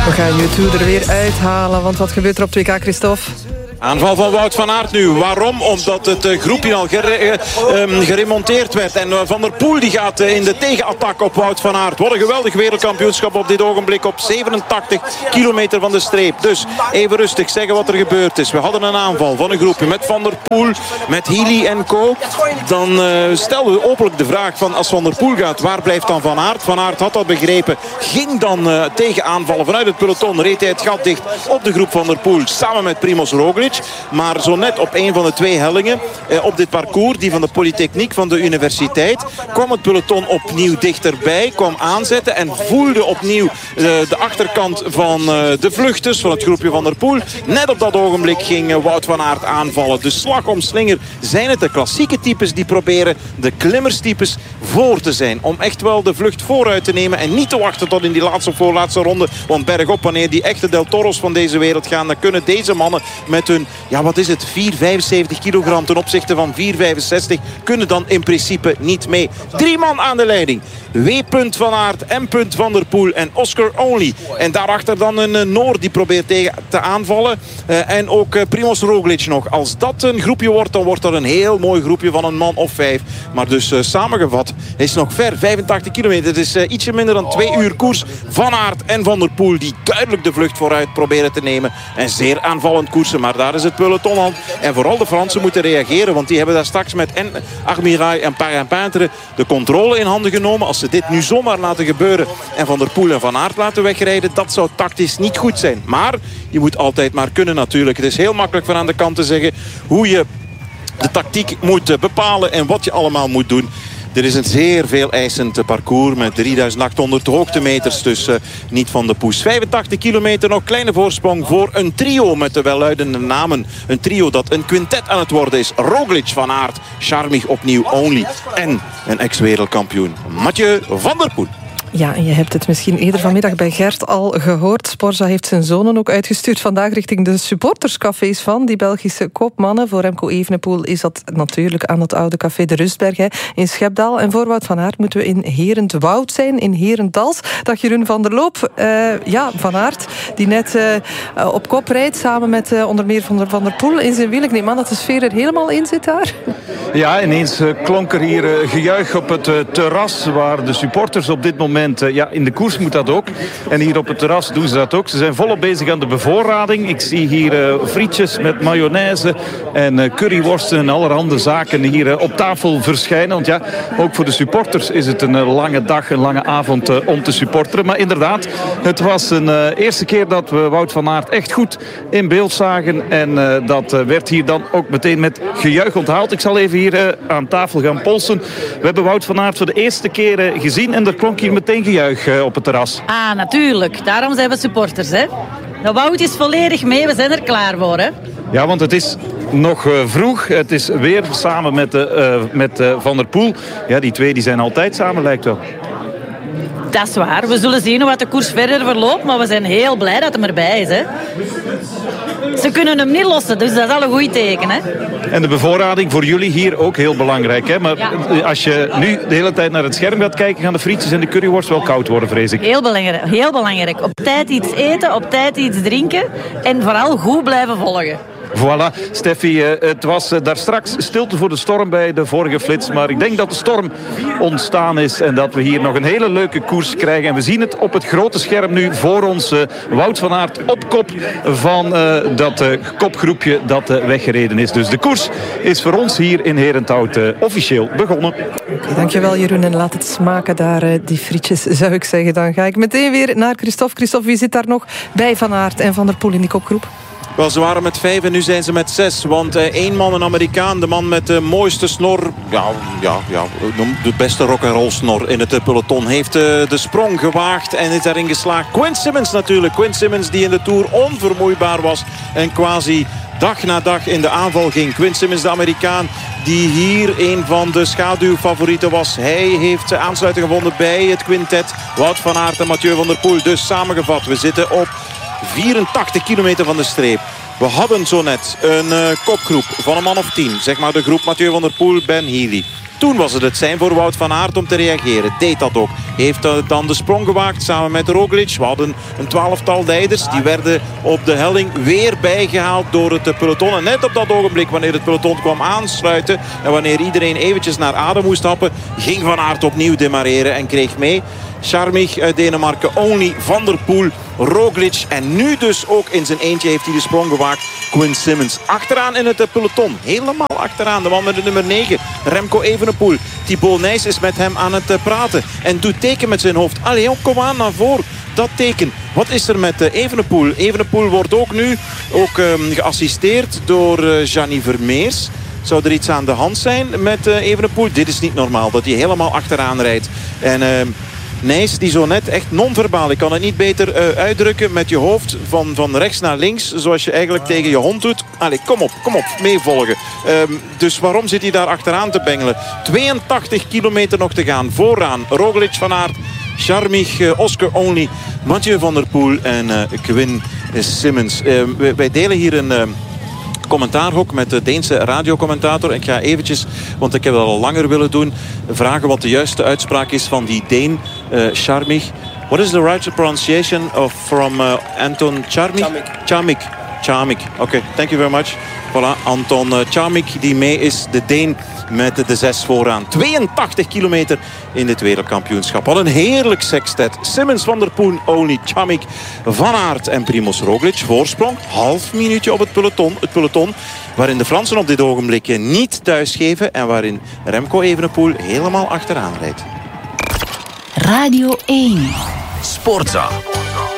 We gaan YouTube er weer uithalen, want wat gebeurt er op 2K, Christophe? Aanval van Wout van Aert nu. Waarom? Omdat het groepje al geremonteerd werd. En Van der Poel die gaat in de tegenattack op Wout van Aert. Wat een geweldig wereldkampioenschap op dit ogenblik. Op 87 kilometer van de streep. Dus even rustig zeggen wat er gebeurd is. We hadden een aanval van een groepje met Van der Poel, met Healy en co. Dan stelden we openlijk de vraag van als Van der Poel gaat, waar blijft dan Van Aert? Van Aert had dat begrepen. Ging dan tegen aanvallen vanuit het peloton. Reed hij het gat dicht op de groep Van der Poel. Samen met Primož Roglič. Maar zo net op een van de twee hellingen op dit parcours, die van de Polytechniek van de universiteit, kwam het peloton opnieuw dichterbij, kwam aanzetten en voelde opnieuw de achterkant van de vluchters van het groepje Van der Poel. Net op dat ogenblik ging Wout van Aert aanvallen. De slag om slinger zijn het de klassieke types die proberen de klimmerstypes voor te zijn. Om echt wel de vlucht vooruit te nemen en niet te wachten tot in die laatste of voorlaatste ronde. Want bergop, wanneer die echte Del Toro's van deze wereld gaan, dan kunnen deze mannen met hun, ja wat is het, 4,75 kilogram ten opzichte van 4,65 kunnen dan in principe niet mee. 3 man aan de leiding. W. Van Aert, M. Van der Poel en Oscar Only. En daarachter dan een Noor die probeert tegen te aanvallen. En ook Primož Roglič nog. Als dat een groepje wordt, dan wordt dat een heel mooi groepje van een man of 5. Maar dus samengevat is nog ver. 85 kilometer. Het is ietsje minder dan 2 uur koers. Van Aert en Van der Poel die duidelijk de vlucht vooruit proberen te nemen. En zeer aanvallend koersen. Maar daar is het peloton aan. En vooral de Fransen moeten reageren. Want die hebben daar straks met Armirail en Parent-Peintre de controle in handen genomen. Als ze dit nu zomaar laten gebeuren en Van der Poel en Van Aert laten wegrijden, dat zou tactisch niet goed zijn. Maar je moet altijd maar kunnen natuurlijk. Het is heel makkelijk van aan de kant te zeggen hoe je de tactiek moet bepalen en wat je allemaal moet doen. Er is een zeer veel eisend parcours met 3800 hoogtemeters. Dus niet van de poes. 85 kilometer nog. Kleine voorsprong voor een trio met de welluidende namen. Een trio dat een quintet aan het worden is. Roglič, Van Aert, Charmig opnieuw Only. En een ex-wereldkampioen Mathieu van der Poel. Ja, en je hebt het misschien eerder vanmiddag bij Gert al gehoord. Sporza heeft zijn zonen ook uitgestuurd vandaag richting de supporterscafés van die Belgische kopmannen. Voor Remco Evenepoel is dat natuurlijk aan het oude café De Rustberg in Schepdaal. En voor Wout van Aert moeten we in Herentwoud zijn, in Herentals. Dag Jeroen van der Loop. Van Aert, die net op kop rijdt samen met onder meer Van der Poel in zijn wiel. Ik neem aan dat de sfeer er helemaal in zit daar. Ja, ineens klonk er hier gejuich op het terras waar de supporters op dit moment, in de koers moet dat ook. En hier op het terras doen ze dat ook. Ze zijn volop bezig aan de bevoorrading. Ik zie hier frietjes met mayonaise en curryworsten en allerhande zaken hier op tafel verschijnen. Want ja, ook voor de supporters is het een lange dag, een lange avond om te supporteren. Maar inderdaad, het was een eerste keer dat we Wout van Aert echt goed in beeld zagen. En dat werd hier dan ook meteen met gejuich onthaald. Ik zal even hier aan tafel gaan polsen. We hebben Wout van Aert voor de eerste keer gezien en er klonk hier meteen gejuich op het terras. Ah, natuurlijk. Daarom zijn we supporters, hè. De Wout is volledig mee, we zijn er klaar voor, hè. Ja, want het is nog vroeg. Het is weer samen met Van der Poel. Ja, die twee die zijn altijd samen, lijkt wel. Dat is waar. We zullen zien hoe de koers verder verloopt, maar we zijn heel blij dat hij erbij is, hè. Ze kunnen hem niet lossen, dus dat is al een goed teken, hè. En de bevoorrading voor jullie hier ook heel belangrijk, hè. Maar als je nu de hele tijd naar het scherm gaat kijken, gaan de frietjes en de curryworst wel koud worden, vrees ik. Heel belangrijk, heel belangrijk. Op tijd iets eten, op tijd iets drinken en vooral goed blijven volgen. Voilà, Steffi, het was daar straks stilte voor de storm bij de vorige flits. Maar ik denk dat de storm ontstaan is en dat we hier nog een hele leuke koers krijgen. En we zien het op het grote scherm nu voor ons. Wout van Aert op kop van dat kopgroepje dat weggereden is. Dus de koers is voor ons hier in Herenthout officieel begonnen. Okay, dankjewel Jeroen en laat het smaken daar, die frietjes zou ik zeggen. Dan ga ik meteen weer naar Christophe. Christophe, wie zit daar nog bij Van Aert en Van der Poel in die kopgroep? Wel, ze waren met 5 en nu zijn ze met 6. Want 1 man, een Amerikaan, de man met de mooiste snor, de beste rock'n'roll snor in het peloton, heeft de sprong gewaagd en is daarin geslaagd. Quinn Simmons natuurlijk. Quinn Simmons die in de Tour onvermoeibaar was en quasi dag na dag in de aanval ging. Quinn Simmons, de Amerikaan, die hier een van de schaduwfavorieten was. Hij heeft aansluiting gevonden bij het quintet. Wout van Aert en Mathieu van der Poel. Dus samengevat, we zitten op 84 kilometer van de streep. We hadden zo net een kopgroep van een man of 10. Zeg maar de groep Mathieu van der Poel, Ben Healy. Toen was het zijn voor Wout van Aert om te reageren. Deed dat ook. Heeft dan de sprong gewaagd samen met Roglic. We hadden een 12-tal leiders. Die werden op de helling weer bijgehaald door het peloton. En net op dat ogenblik, wanneer het peloton kwam aansluiten en wanneer iedereen eventjes naar adem moest happen, ging Van Aert opnieuw demareren en kreeg mee Charmig uit Denemarken, Only, Van der Poel, Roglic. En nu dus ook in zijn eentje heeft hij de sprong gewaagd. Quinn Simmons achteraan in het peloton. Helemaal achteraan. De man met de nummer 9. Remco Evenepoel. Thibaut Nys is met hem aan het praten. En doet teken met zijn hoofd. Allee, kom aan naar voren. Dat teken. Wat is er met Evenepoel? Evenepoel wordt ook nu geassisteerd door Gianni Vermeers. Zou er iets aan de hand zijn met Evenepoel? Dit is niet normaal. Dat hij helemaal achteraan rijdt. En Nys die zo net echt non-verbaal. Ik kan het niet beter uitdrukken met je hoofd van rechts naar links. Zoals je eigenlijk tegen je hond doet. Allee, kom op, meevolgen. Dus waarom zit hij daar achteraan te bengelen? 82 kilometer nog te gaan. Vooraan Roglic, Van Aert, Charmig, Oscar Only, Mathieu van der Poel en Quinn Simmons. Wij delen hier een commentaarhok met de Deense radiocommentator. Ik ga eventjes, want ik heb dat al langer willen doen, vragen wat de juiste uitspraak is van die Deen, Charmig. What is the right pronunciation from Anton Charmig? Charmig. Oké, thank you very much. Voilà, Anton Charmig die mee is, de Deen met de 6 vooraan. 82 kilometer in dit wereldkampioenschap. Wat een heerlijk sextet. Simmons, Van der Poel, Only, Charmig, Van Aert en Primož Roglic. Voorsprong, half minuutje op het peloton. Waarin de Fransen op dit ogenblik niet thuisgeven. En waarin Remco Evenepoel helemaal achteraan rijdt. Radio 1. Sportza.